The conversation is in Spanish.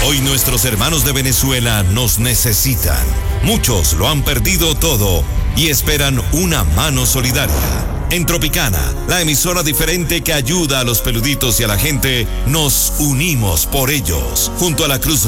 Hoy nuestros hermanos de Venezuela nos necesitan. Muchos lo han perdido todo y esperan una mano solidaria. En Tropicana, la emisora diferente que ayuda a los peluditos y a la gente, nos unimos por ellos. Junto a la Cruz